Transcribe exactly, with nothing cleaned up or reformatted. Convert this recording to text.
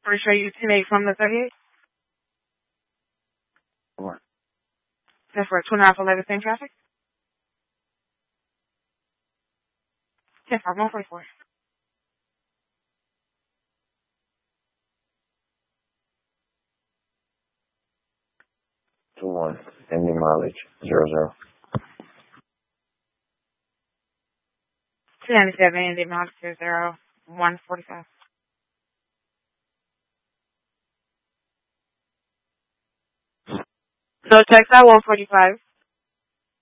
Pretty sure you teammate from the thirty-eight? What? That's for two nine for eleven same traffic? ten five one forty-four. Two one. Ending mileage. Zero zero. two ninety-seven, ending mileage zero zero one forty-five. So text at one forty-five.